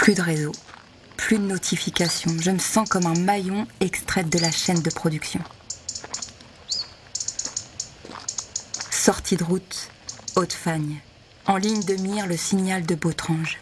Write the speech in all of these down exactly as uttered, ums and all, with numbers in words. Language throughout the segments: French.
Plus de réseau, plus de notifications. Je me sens comme un maillon extraite de la chaîne de production. Sortie de route, Haute-Fagne. En ligne de mire, le signal de Bautrange.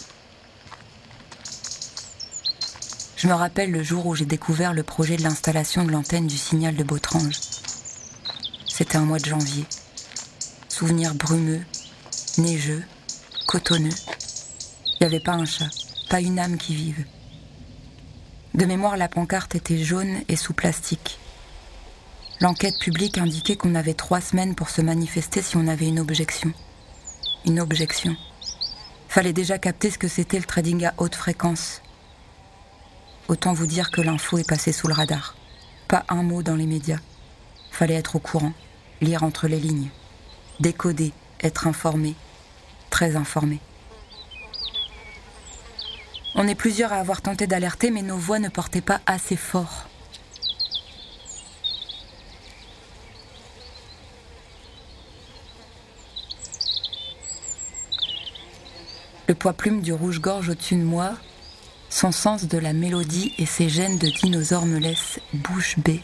Je me rappelle le jour où j'ai découvert le projet de l'installation de l'antenne du signal de Bautrange. C'était un mois de janvier. Souvenir brumeux, neigeux, cotonneux. Il n'y avait pas un chat, pas une âme qui vive. De mémoire, la pancarte était jaune et sous plastique. L'enquête publique indiquait qu'on avait trois semaines pour se manifester si on avait une objection. Une objection. Fallait déjà capter ce que c'était le trading à haute fréquence. Autant vous dire que l'info est passée sous le radar. Pas un mot dans les médias. Fallait être au courant, lire entre les lignes. Décoder, être informé, très informé. On est plusieurs à avoir tenté d'alerter, mais nos voix ne portaient pas assez fort. Le poids-plume du rouge-gorge au-dessus de moi, son sens de la mélodie et ses gènes de dinosaure me laissent bouche bée.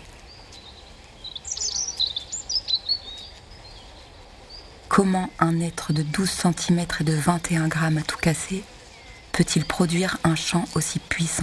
Comment un être de douze centimètres et de vingt et un grammes à tout casser peut-il produire un chant aussi puissant ?